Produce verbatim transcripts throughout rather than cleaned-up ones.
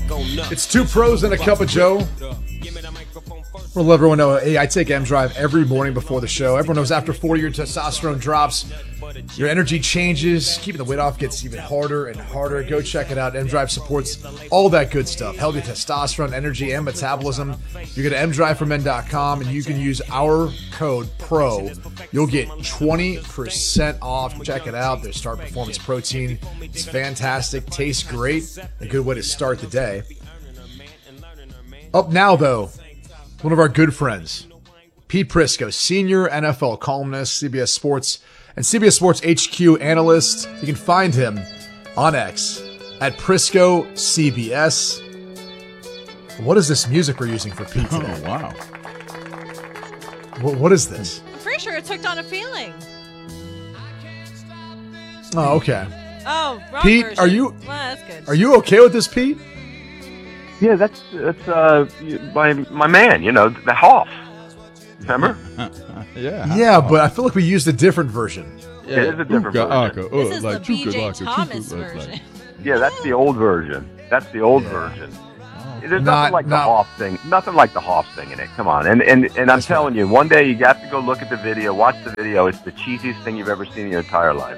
It's two pros and a cup of Joe. We'll let everyone know, hey, I take M-Drive every morning before the show. Everyone knows after forty, your testosterone drops. Your energy changes. Keeping the weight off gets even harder and harder. Go check it out. M-Drive supports all that good stuff. Healthy testosterone, energy, and metabolism. You go to m drive for men dot com and you can use our code PRO. You'll get twenty percent off. Check it out. Their Start Performance Protein. It's fantastic. Tastes great. A good way to start the day. Up now, though, one of our good friends, Pete Prisco, senior N F L columnist, C B S Sports, and C B S Sports H Q analyst. You can find him on X at Prisco C B S. What is this music we're using for Pete today? Oh, wow. What, what is this? I'm pretty sure it's Hooked on a Feeling. Oh, okay. Oh, wrong Pete, version. are you Well, that's good. are you okay with this, Pete? Yeah, that's that's uh my my man. You know, the Hoff. Remember? Yeah. Yeah, but I feel like we used a different version. Yeah, It is a different Uka, version. Aka, uh, This is like the B Chuka, J Laka, Thomas Chuka, like- version. Yeah, that's the old version. That's the old Yeah. version. Oh. There's Not- nothing like not- the Hoff thing. Nothing like the Hoff thing in it. Come on. And and and I'm That's telling right. you, one day you have to go look at the video, watch the video. It's the cheesiest thing you've ever seen in your entire life.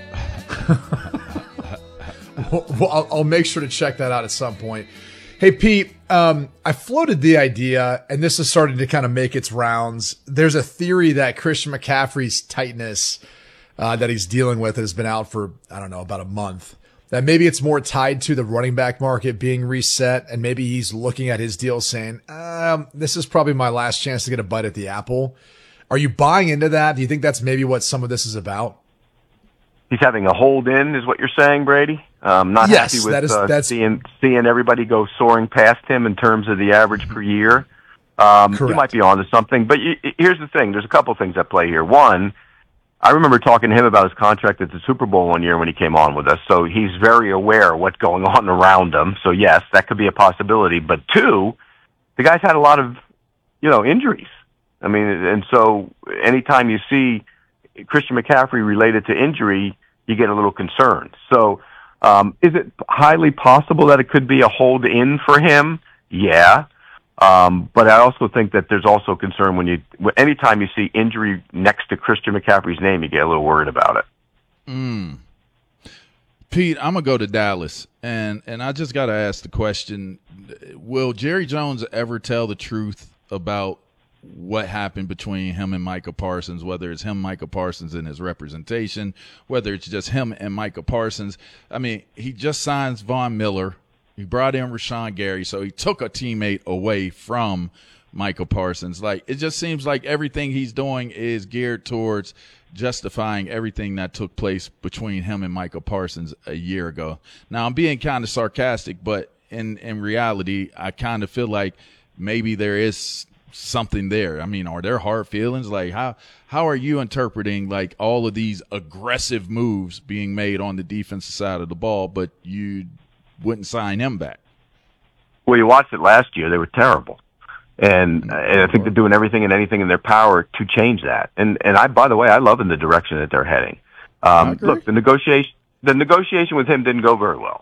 Well, well, I'll, I'll make sure to check that out at some point. Hey, Pete, um, I floated the idea, and this is starting to kind of make its rounds. There's a theory that Christian McCaffrey's tightness uh, that he's dealing with has been out for, I don't know, about a month. That maybe it's more tied to the running back market being reset, and maybe he's looking at his deal saying, um, this is probably my last chance to get a bite at the apple. Are you buying into that? Do you think that's maybe what some of this is about? He's having a hold in, is what you're saying, Brady? Um, not Yes, happy with that is- uh, that's- seeing seeing everybody go soaring past him in terms of the average per year. Um, you Correct. might be onto something, but you, here's the thing: there's a couple things at play here. One, I remember talking to him about his contract at the Super Bowl one year when he came on with us, so he's very aware of what's going on around him. So yes, that could be a possibility. But two, the guy's had a lot of, you know, injuries. I mean, and so anytime you see Christian McCaffrey related to injury, you get a little concerned. So, um, is it highly possible that it could be a hold in for him? Yeah. Um, but I also think that there's also concern when you, anytime you see injury next to Christian McCaffrey's name, you get a little worried about it. Mm. Pete, I'm gonna go to Dallas, and and I just got to ask the question: will Jerry Jones ever tell the truth about what happened between him and Micah Parsons, whether it's him, Micah Parsons, and his representation, whether it's just him and Micah Parsons? I mean, he just signs Von Miller. He brought in Rashawn Gary, so he took a teammate away from Micah Parsons. Like, it just seems like everything he's doing is geared towards justifying everything that took place between him and Micah Parsons a year ago. Now, I'm being kind of sarcastic, but in, in reality, I kind of feel like maybe there is something there. I mean, are there hard feelings? Like, how how are you interpreting like all of these aggressive moves being made on the defensive side of the ball, but you wouldn't sign him back? Well, you watched it last year; they were terrible, and, and I think they're doing everything and anything in their power to change that. And and I, by the way, I love in the direction that they're heading. Um, agree. look, the negotiation the negotiation with him didn't go very well.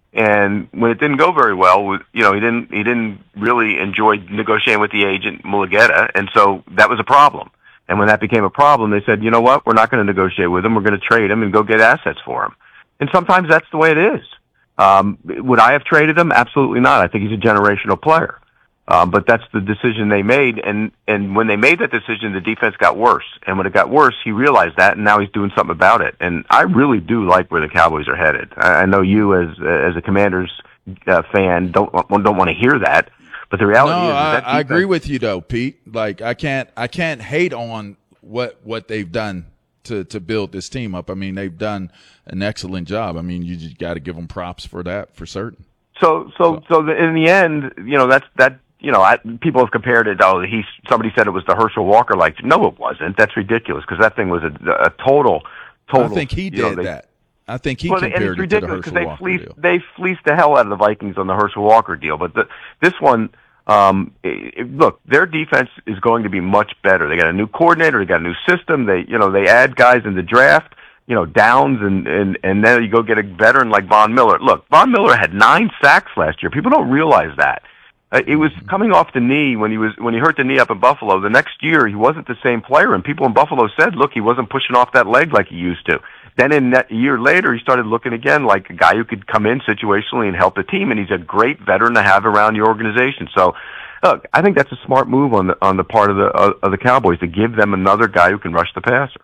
And when it didn't go very well, with, you know, he didn't he didn't really enjoy negotiating with the agent Mulugeta, and so that was a problem. And when that became a problem, they said, you know what, we're not going to negotiate with him. We're going to trade him and go get assets for him. And sometimes that's the way it is. Um, would I have traded him? Absolutely not. I think he's a generational player. Um, but that's the decision they made, and and when they made that decision, the defense got worse. And when it got worse, he realized that, and now he's doing something about it. And I really do like where the Cowboys are headed. I, I know you, as as a Commanders uh, fan, don't don't want to hear that, but the reality No, is, is I, that I agree defense- with you though, Pete. Like, I can't I can't hate on what what they've done to to build this team up. I mean, they've done an excellent job. I mean, you just got to give them props for that, for certain. So so so the, in the end, you know, that's that. You know, I, people have compared it. Oh, he somebody said it was the Herschel Walker like. No, it wasn't. That's ridiculous because that thing was a, a total, total. I think he did you know, they, that. I think he well, and compared it's it to the ridiculous Herschel they Walker fleeced deal. they fleeced the hell out of the Vikings on the Herschel Walker deal. But the, this one, um, it, it- look, their defense is going to be much better. They got a new coordinator. They got a new system. They, you know, they add guys in the draft. you know, downs, and, and, and then you go get a veteran like Von Miller. Look, Von Miller had nine sacks last year. People don't realize that. Uh, it was coming off the knee when he was when he hurt the knee up in Buffalo. The next year, he wasn't the same player, and people in Buffalo said, look, he wasn't pushing off that leg like he used to. Then in that, a year later, he started looking again like a guy who could come in situationally and help the team, and he's a great veteran to have around your organization. So, look, I think that's a smart move on the on the part of the uh, of the Cowboys to give them another guy who can rush the passer.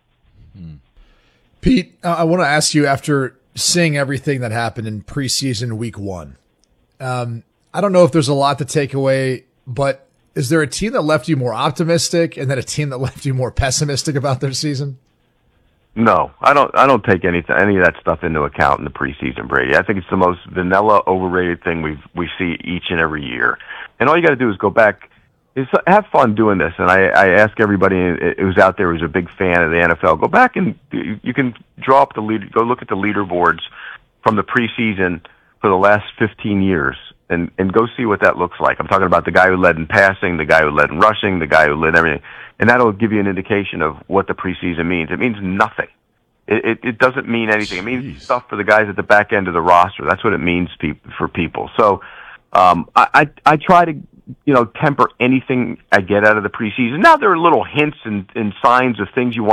Pete, uh, I want to ask you, after seeing everything that happened in preseason week one, um, I don't know if there's a lot to take away, but is there a team that left you more optimistic and then a team that left you more pessimistic about their season? No, I don't. I don't take any any of that stuff into account in the preseason, Brady. I think it's the most vanilla, overrated thing we we see each and every year. And all you got to do is go back, is have fun doing this. And I, I ask everybody who's out there who's a big fan of the N F L, go back and you can draw up the lead, go look at the leaderboards from the preseason for the last fifteen years, and and go see what that looks like. I'm talking about the guy who led in passing, the guy who led in rushing, the guy who led everything. And that'll give you an indication of what the preseason means. It means nothing. It, it, it doesn't mean anything. It means Jeez. stuff for the guys at the back end of the roster. That's what it means pe- for people. So um, I, I, I try to, you know, temper anything I get out of the preseason. Now there are little hints and, and signs of things you want